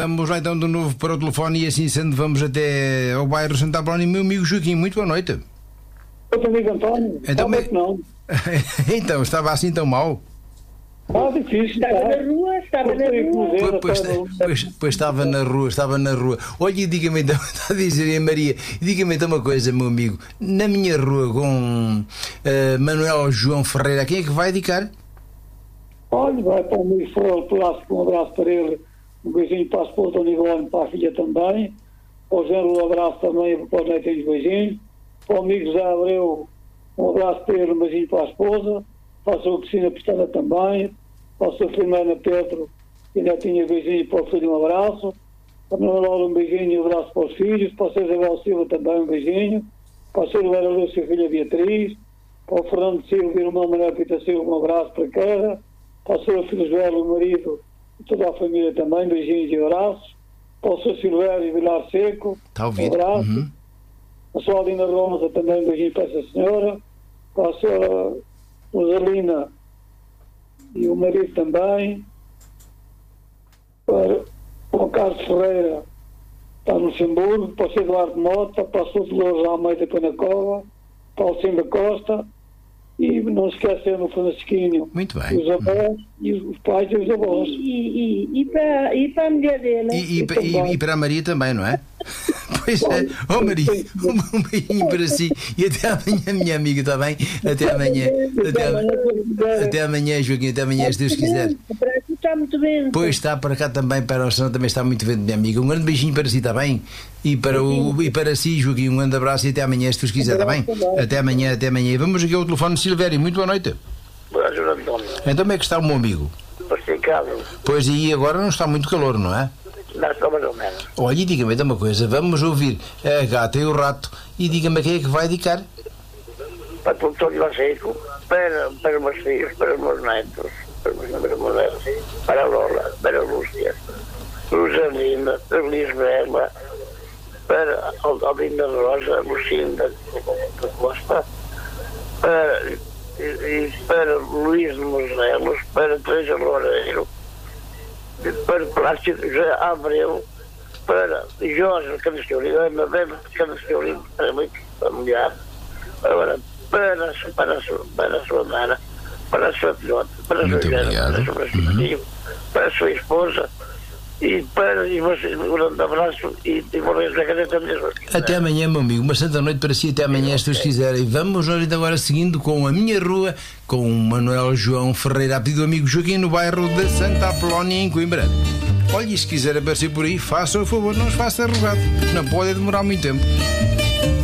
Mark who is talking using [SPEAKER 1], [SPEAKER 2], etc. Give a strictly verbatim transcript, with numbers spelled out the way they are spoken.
[SPEAKER 1] Vamos lá então de novo para o telefone e assim sendo vamos até ao bairro Santa Apolónia. Meu amigo Joaquim, muito boa noite.
[SPEAKER 2] Eu amigo António,
[SPEAKER 1] então, me...
[SPEAKER 2] não.
[SPEAKER 1] Então, estava assim tão mal?
[SPEAKER 2] Ah, difícil.
[SPEAKER 3] Estava na rua, estava na rua.
[SPEAKER 1] Pois, pois, pois, pois estava na rua, estava na rua. Olha, diga-me então, está a dizer a Maria, diga-me então uma coisa, meu amigo. Na minha rua com uh, Manuel João Ferreira, quem é que vai dedicar?
[SPEAKER 2] Olha, vai para o amigo Ferreira Plástico, um abraço para ele, um beijinho para a esposa, o Nigónio, para a filha também. Para o Zé, um abraço também, para os netinhos, beijinhos. Para o amigo José Abreu, um abraço para ele, um beijinho para a esposa. Para a sua Cristina Pestana também. Para a sua Filomena Pedro e netinha, beijinho para o filho, um abraço. Para a minha Laura, um beijinho e um abraço para os filhos. Para a sua Isabel Silva também, um beijinho. Para a sua Vera Lúcia, filha Beatriz. Para o Fernando Silva e o irmão Manuel Pita Silva, um abraço para cada. Para o seu filho Joel, o marido e toda a família também, beijinhos e abraços. Para o seu Silvério e Vilar Seco,
[SPEAKER 1] Está a ouvir?
[SPEAKER 2] um abraço.
[SPEAKER 1] Uhum.
[SPEAKER 2] A sua Alina Rosa também, um beijinho para essa senhora. Para a senhora Rosalina e o marido também. Para o Carlos Ferreira, está no Luxemburgo. Para o seu Eduardo Mota. Para o seu Dolores Almeida Panacova. Para o Simba Costa. E não esquecendo o Francisquinho.
[SPEAKER 1] Muito bem.
[SPEAKER 2] Os avós e os pais e os avós.
[SPEAKER 3] E, e, e, para, e para a mulher dele.
[SPEAKER 1] E, e, e, e para a Maria também, não é? Pois é. Oh Maria, um beijinho para si. E até amanhã, minha amiga, está bem? Até amanhã. Até amanhã, até amanhã Joaquim. Até amanhã, se Deus quiser.
[SPEAKER 3] Para aqui está muito bem.
[SPEAKER 1] Pois está, para cá também, para o Senhor também está muito vento, minha amiga. Um grande beijinho para si, está bem? E para, o, e para si, Joaquim, um grande abraço e até amanhã, se Deus quiser, está bem? Até amanhã, até amanhã. Vamos aqui ao telefone, Silvério. Muito boa noite.
[SPEAKER 4] Boa noite, António.
[SPEAKER 1] Então, como é que está o meu amigo?
[SPEAKER 4] Pastificado.
[SPEAKER 1] Pois, e agora não está muito calor, não é?
[SPEAKER 4] Não, está mais ou menos.
[SPEAKER 1] Olha, e diga-me então uma coisa. Vamos ouvir a gata e o rato e diga-me a quem é que vai dedicar.
[SPEAKER 4] Para o António Laseco, para, para os meus filhos, para os meus netos, para os meus mulheres, para a Lola, para a Lúcia, Rosalina, para a Lisbela, para a Alina Rosa, Lucinda Costa, para, e, e para Luís de Moselos, para Teresa Loureiro, para Plástico José Abreu, para Jorge Canacioli, Ana Bebe Canacioli, para muito familiar, agora para, para, a sua, para a sua Mara, para a sua filhota, para a sua gera, para a sua filha, para a sua esposa. E para e você, um grande abraço e, e vou ver a caneta mesmo.
[SPEAKER 1] Até amanhã, meu amigo. Uma santa noite para si. Até amanhã, se Deus quiserem. Vamos agora seguindo com a minha rua, com o Manuel João Ferreira, a pedido do amigo Joaquim, no bairro de Santa Apolónia, em Coimbra. Olha, e se quiser aparecer por aí, faça o favor, não os faça rogado. Não pode demorar muito tempo.